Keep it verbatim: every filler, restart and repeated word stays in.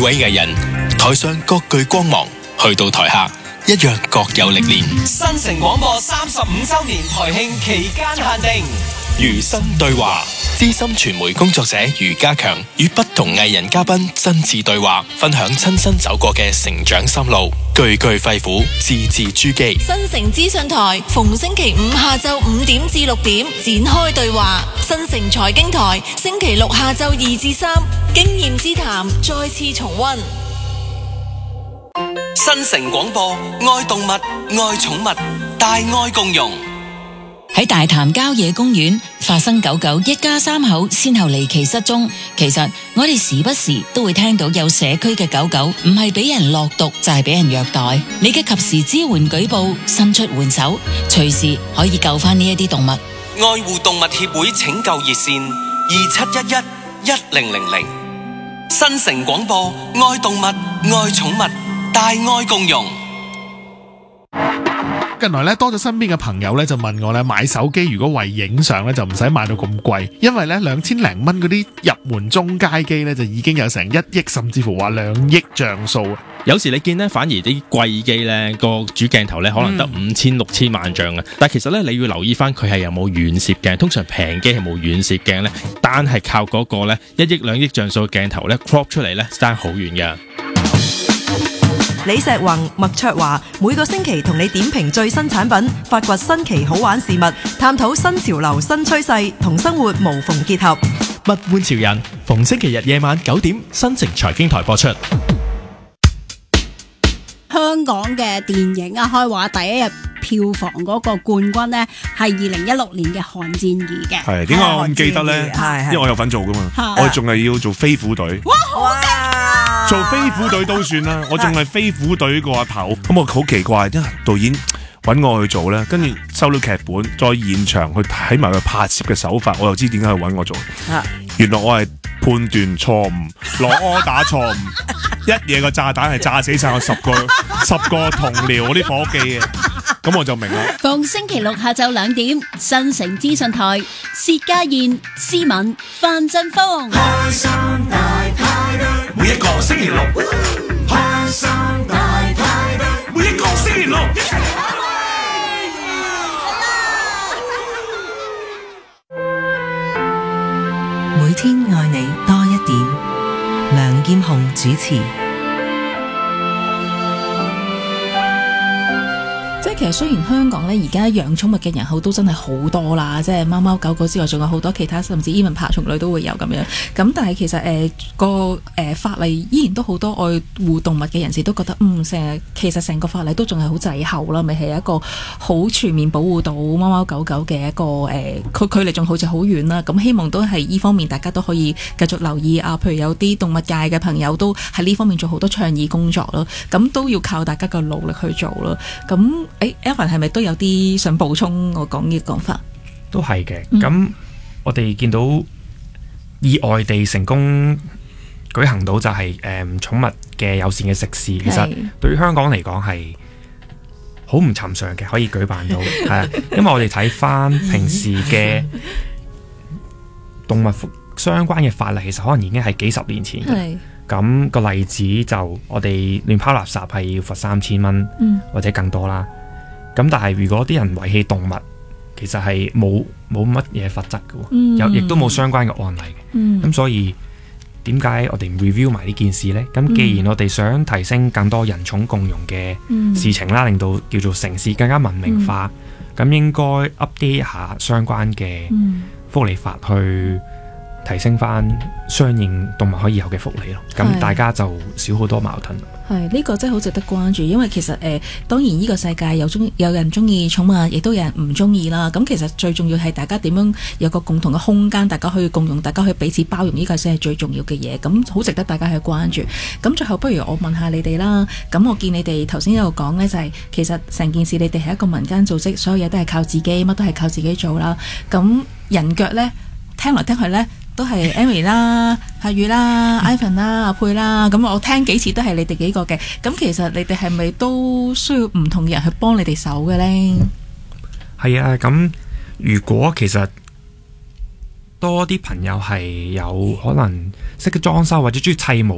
位藝人，台上各具光芒，去到台下一樣各有歷練。 新城廣播三十五周年台慶期間限定， 餘生對話，資深傳媒工作者余家強與不同藝人嘉賓親自對話，分享親身走過嘅成長心路，句句肺腑，字字珠璣。 新城資訊台逢星期五下晝五點至六點展開對話，新城財經台星期六下晝二至三經驗之談再次重溫。 新城廣播，愛動物，愛寵物，大愛共融。 喺大潭郊野公園發生狗狗一家三口先後離奇失蹤。其實我哋時不時都會聽到有社區嘅狗狗唔係俾人落毒就係俾人虐待，你嘅及時支援舉報，伸出援手，隨時可以救翻呢一啲動物。 愛護動物協會拯救熱線二七一一一零零零。新城廣播，愛動物，愛寵物，大愛共融。 近來咧多咗身邊嘅朋友咧就問我咧買手機如果為影相咧就唔使買到咁貴，因為咧兩千零蚊嗰啲入門中階機咧就已經有成一億甚至乎話兩億像素。 有時你見咧反而啲貴機咧個主鏡頭咧可能得五千六千萬像啊，但其實咧你要留意翻佢係有冇遠攝鏡，通常平機係冇遠攝鏡咧，單係靠嗰個咧一億兩億像素嘅鏡頭咧 crop 出嚟咧爭好遠噶。 李石宏、麥卓華每個星期同你點評最新產品，發掘新奇好玩事物，探討新潮流新趨勢，同生活無縫結合。 物玩潮人，逢星期日夜晚九點，新城財經台播出。 香港嘅電影啊，開畫第一日票房嗰個冠軍呢，係二零一六年嘅《寒戰二》嘅。 係點解我咁記得呢？因為我有份做噶嘛，我哋仲係要做飛虎隊。 哇，好勁！ 做飛虎隊都算啦，我仲係飛虎隊個阿頭。咁我好奇怪，因為導演揾我去做咧，跟住收到劇本，再現場去睇埋佢拍攝嘅手法，我又知點解去揾我做。原來我係判斷錯誤，落柯打錯誤，一嘢個炸彈係炸死晒我十個十個同僚嗰啲伙計嘅，咁我就明啦。 逢星期六下晝兩點，新城資訊台，薛家燕、思敏、范振鋒，開心大派對， 每一個星期六，開心大派對，每一個星期六，一齊派對。 每天愛你多一點，梁劍虹主持。 即係其實雖然香港咧而家養寵物嘅人口都真係好多啦，即係貓貓狗狗之外，仲有好多其他，甚至 even 爬蟲類都會有咁樣。咁但係其實誒、呃、個誒、呃、法例依然都好多愛護動物嘅人士都覺得，嗯，成其實成個法例都仲係好滯後啦，未係一個好全面保護到貓貓狗狗嘅一個誒，佢、呃、距離仲好似好遠啦。咁希望都係依方面，大家都可以繼續留意啊。譬如有啲動物界嘅朋友都喺呢方面做好多倡議工作咯。咁都要靠大家嘅努力去做咯。咁誒 Evan 係咪都有啲想補充我講嘅講法？ 都係嘅。咁、嗯、我哋見到意外地成功舉行到就係誒寵物嘅友善嘅食肆，其實對於香港嚟講係好唔尋常嘅，可以舉辦到係啊。因為我哋睇翻平時嘅動物相關嘅法例，其實可能已經係幾十年前嘅。咁、個例子就我哋亂拋垃圾係要罰三千蚊，或者更多啦。咁但係如果啲人遺棄動物，其實係冇冇乜嘢罰則嘅，有亦都冇相關嘅案例嘅。咁、嗯、所以點解我哋唔 review 埋呢件事呢？咁既然我哋想提升更多人寵共融嘅事情啦，令到叫做城市更加文明化，咁、嗯、應該 update 下相關嘅福利法去提升翻相應動物可以有嘅福利咯，咁大家就少好多矛盾。 係呢、呢個真係好值得關注，因為其實誒、呃、當然呢個世界有中有人中意寵物，亦都有人唔中意啦。咁其實最重要係大家點樣有個共同嘅空間，大家可以共用，大家可以彼此包容，呢、呢個先係最重要嘅嘢。咁好值得大家去關注。咁最後不如我問下你哋啦。咁我見你哋頭先有講呢，就係、是、其實成件事你哋係一個民間組織，所有嘢都係靠自己，乜都係靠自己做啦。咁人腳呢，聽來聽去呢，都係 Amy 啦、夏雨啦、Ivan 啦、阿佩啦，咁我聽幾次都係你哋幾個嘅。咁其實你哋係咪都需要唔同嘅人去幫你哋手嘅呢？ 係啊，咁如果其實多啲朋友係有可能識得裝修或者中意砌模。